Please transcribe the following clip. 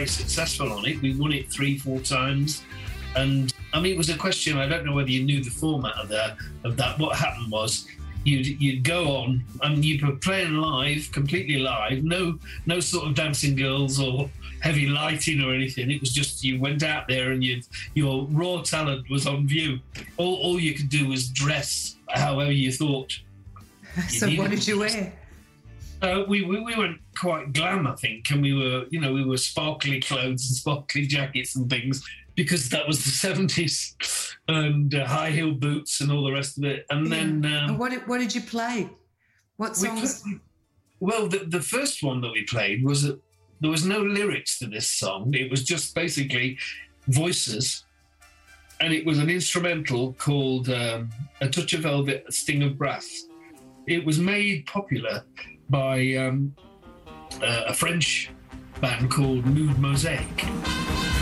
very successful on it. We won it 3-4 times. And I mean, it was a question, I don't know whether you knew the format of that. What happened was you'd go on and you were playing live, completely live, no sort of dancing girls or heavy lighting or anything. It was just you went out there and your raw talent was on view. All you could do was dress however you thought. So what did you wear? We went quite glam, I think, and we were sparkly clothes and sparkly jackets and things, because that was the 70s, and high heel boots and all the rest of it. And then and what did you play? What songs? Well, the first one that we played was that there was no lyrics to this song. It was just basically voices, and it was an instrumental called A Touch of Velvet, A Sting of Brass. It was made popular by a French band called Mood Mosaic.